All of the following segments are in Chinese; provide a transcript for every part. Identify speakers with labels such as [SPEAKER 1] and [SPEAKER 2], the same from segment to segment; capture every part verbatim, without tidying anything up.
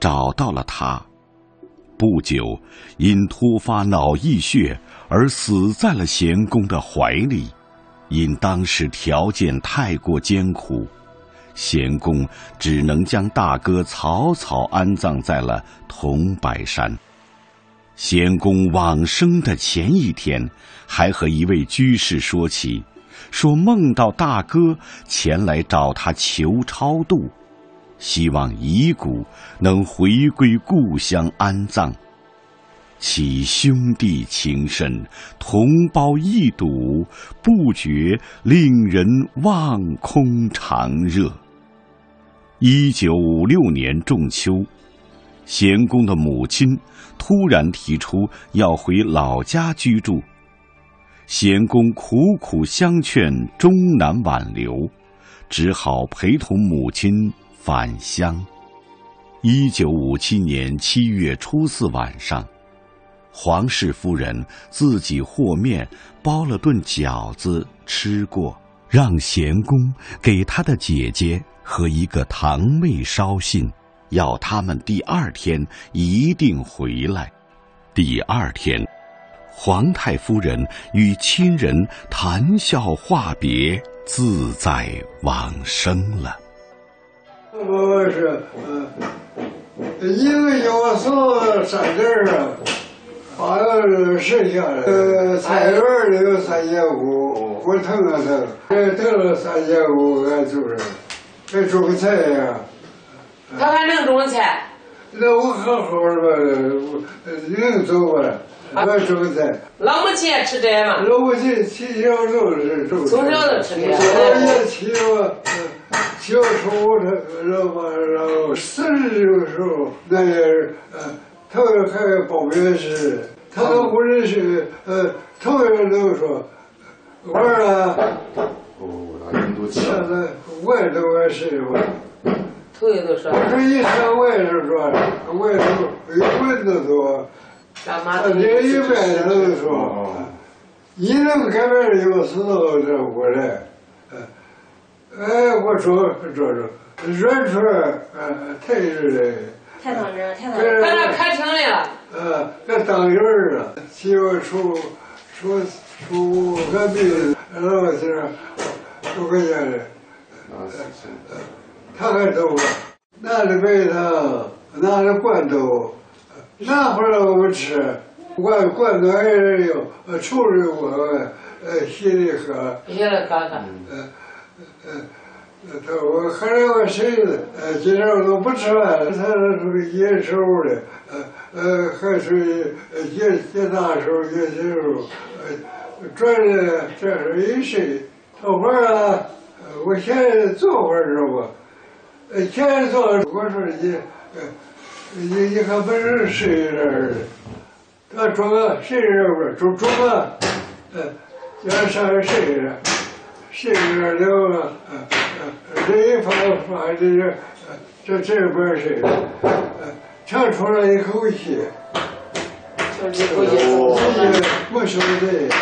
[SPEAKER 1] 找到了他。不久，因突发脑溢血而死在了贤公的怀里。因当时条件太过艰苦，贤公只能将大哥草草安葬在了桐柏山。贤公往生的前一天，还和一位居士说起，说梦到大哥前来找他求超度，希望遗骨能回归故乡安葬。其兄弟情深，同胞义笃，不觉令人望空长热。一九五六年仲秋，贤公的母亲突然提出要回老家居住，贤公苦苦相劝，终难挽留，只好陪同母亲返乡。一九五七年七月初四晚上，黄氏夫人自己和面包了顿饺子吃过，让贤公给他的姐姐和一个堂妹捎信，要他们第二天一定回来。第二天，皇太夫人与亲人谈笑话别，自在往生了。
[SPEAKER 2] 我是呃，一个要送三件啊，好像是剩下的。呃，菜园里有三千五，我腾了腾，呃，腾了三千五，俺就是，还种个菜呀。
[SPEAKER 3] 他还能种菜？
[SPEAKER 2] 那我好好的吧，能走吧？我种个菜。
[SPEAKER 3] 老母亲也吃这吗？
[SPEAKER 2] 老母亲起小都是种。
[SPEAKER 3] 从小就吃这。
[SPEAKER 2] 我也起我。小时候他然后然后四十的时候，那人呃，他还报名是，他都不认识，呃，同学都说玩了。
[SPEAKER 4] 哦，那人都
[SPEAKER 2] 现在外头还是吧。
[SPEAKER 3] 同学都说。
[SPEAKER 2] 我说一上外头说，外头有棍子说，他连一外头都说，一能改变有时候这过来。哎，我说这这软出来，呃，太热了。
[SPEAKER 5] 太当真，太当真。
[SPEAKER 3] 把那开成来了。
[SPEAKER 2] 呃，那当人儿了，媳妇出出出个病，然后就是出个家的。呃，他还走了，拿着白糖，拿着罐头，拿回来我们吃。罐罐头还是有，呃，抽着我，呃，稀里喝。
[SPEAKER 3] 稀里喝喝。
[SPEAKER 2] 呃。呃，他我后来我谁子，呃，今天我都不吃饭，他属于野兽的，呃呃，还属于野野大兽、野小兽，呃，转的这是一谁？头发啊，呃，我现在做会儿知道吧？呃，现在做，我说你，呃，你你还不是谁人？他装个谁人不是？装装个，呃，要上谁人？谁人了了？呃。这一发发这个，这这边是，呃，长出了一口气，
[SPEAKER 3] 一口气，
[SPEAKER 2] 我说的。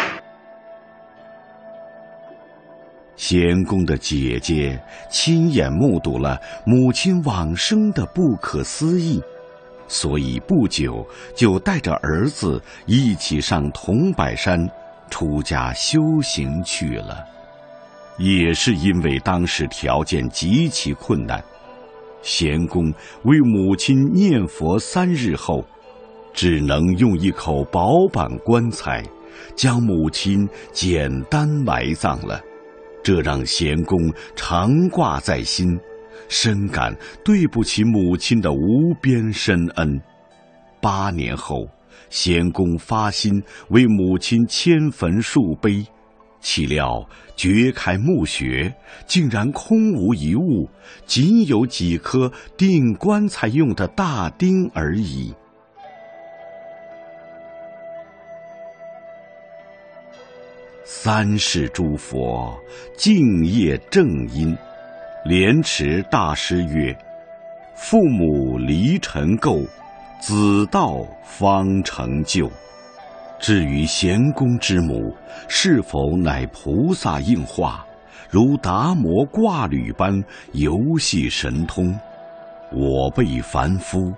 [SPEAKER 1] 贤公的姐姐亲眼目睹了母亲往生的不可思议，所以不久就带着儿子一起上桐柏山出家修行去了。也是因为当时条件极其困难，贤公为母亲念佛三日后，只能用一口薄板棺材将母亲简单埋葬了，这让贤公常挂在心，深感对不起母亲的无边深恩。八年后，贤公发心为母亲迁坟树碑，岂料掘开墓穴，竟然空无一物，仅有几颗钉棺材用的大钉而已。三世诸佛敬业正因，莲池大师曰：父母离尘垢，子道方成就。至于贤公之母是否乃菩萨应化，如达摩挂履般游戏神通，我辈凡夫